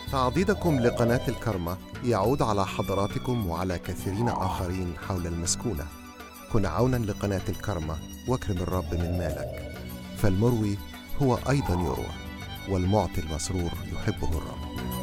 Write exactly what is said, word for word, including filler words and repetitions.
تعضيدكم لقناة الكرمة يعود على حضراتكم وعلى كثيرين آخرين حول المسكونة. كن عونا لقناة الكرمة واكرم الرب من مالك، فالمروي هو أيضا يروى، والمعطي المسرور يحبه الرب.